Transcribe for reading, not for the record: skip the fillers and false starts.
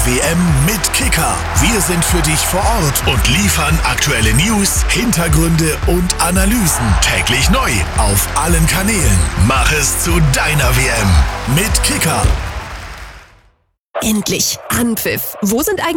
WM mit Kicker. Wir sind für dich vor Ort und liefern aktuelle News, Hintergründe und Analysen täglich neu auf allen Kanälen. Mach es zu deiner WM mit Kicker. Endlich Anpfiff. Wo sind eigentlich